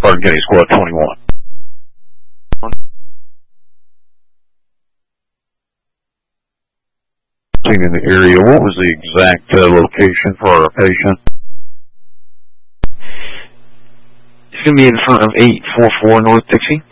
Hardin County Squad 21. In the area, what was the exact location for our patient? It's going to be in front of 844 North Dixie.